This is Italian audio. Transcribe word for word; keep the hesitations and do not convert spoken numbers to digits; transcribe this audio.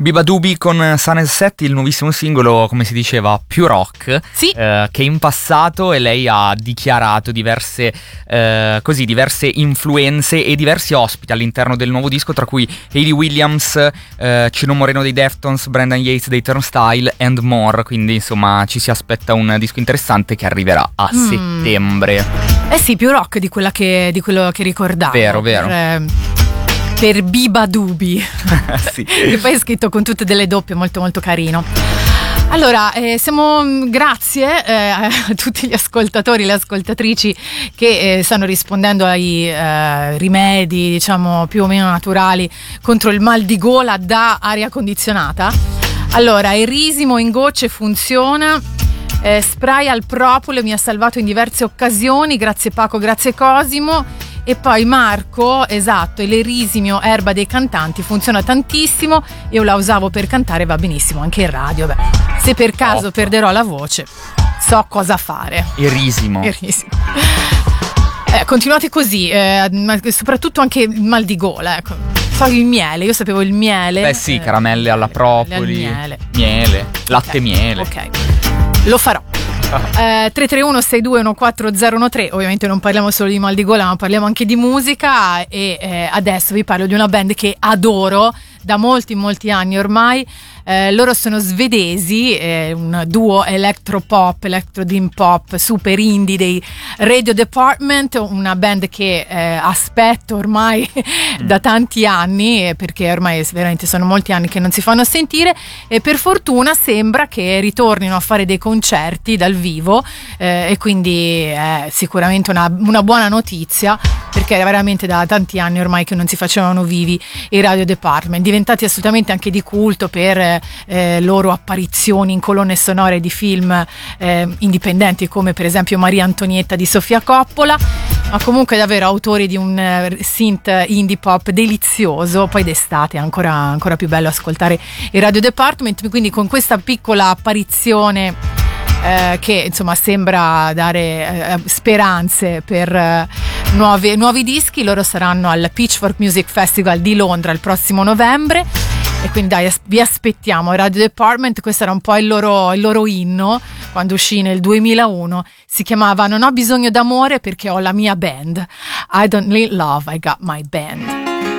Biba Dubi con Sunset, il nuovissimo singolo, come si diceva, più rock, sì. eh, che in passato e lei ha dichiarato diverse eh, così diverse influenze e diversi ospiti all'interno del nuovo disco, tra cui Hayley Williams, eh, Cino Moreno dei Deftones, Brendan Yates dei Turnstile and more, quindi insomma ci si aspetta un disco interessante che arriverà a mm. settembre. Eh sì, più rock di quella che di quello che ricordavo. Vero, vero. Per, eh, per Biba Dubi. Sì. Che poi è scritto con tutte delle doppie, molto molto carino. Allora, eh, siamo grazie eh, a tutti gli ascoltatori e le ascoltatrici che eh, stanno rispondendo ai eh, rimedi, diciamo, più o meno naturali contro il mal di gola da aria condizionata. Allora, Erisimo in gocce funziona. Eh, spray al propolo mi ha salvato in diverse occasioni, grazie Paco, grazie Cosimo. E poi Marco, esatto, l'Erisimio erba dei cantanti funziona tantissimo, io la usavo per cantare, va benissimo anche in radio. Beh, se per caso oh. perderò la voce, so cosa fare. Erisimo. Erisimo. Eh, continuate così, eh, soprattutto anche il mal di gola, ecco. So il miele, io sapevo il miele. Beh sì, caramelle alla propoli, miele, miele, latte okay. miele. Ok, lo farò. Uh, tre tre uno sei due uno quattro zero uno tre. Ovviamente non parliamo solo di mal di gola, ma parliamo anche di musica. E eh, adesso vi parlo di una band che adoro da molti molti anni ormai. Eh, loro sono svedesi, eh, un duo electropop, electro dream pop super indie dei Radio Department, una band che eh, aspetto ormai mm. da tanti anni, perché ormai veramente sono molti anni che non si fanno sentire, e per fortuna sembra che ritornino a fare dei concerti dal vivo, eh, e quindi è sicuramente una, una buona notizia, perché era veramente da tanti anni ormai che non si facevano vivi i Radio Department, diventati assolutamente anche di culto per Eh, loro apparizioni in colonne sonore di film eh, indipendenti, come per esempio Maria Antonietta di Sofia Coppola, ma comunque davvero autori di un uh, synth indie pop delizioso. Poi d'estate è ancora, ancora più bello ascoltare i Radio Department, quindi con questa piccola apparizione eh, che insomma sembra dare eh, speranze per eh, nuovi, nuovi dischi. Loro saranno al Pitchfork Music Festival di Londra il prossimo novembre. E quindi dai, vi aspettiamo. Radio Department, questo era un po' il loro, il loro inno quando uscì nel duemilauno. Si chiamava Non ho bisogno d'amore perché ho la mia band. I don't need love, I got my band.